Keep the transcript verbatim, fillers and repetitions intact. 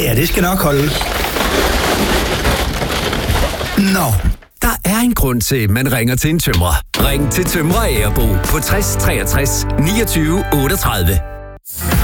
ja, det skal nok holde. Nå. Der er en grund til, at man ringer til en tømrer. Ring til Tømrer Agerbo på tres treogtres niogtyve otteogtredive.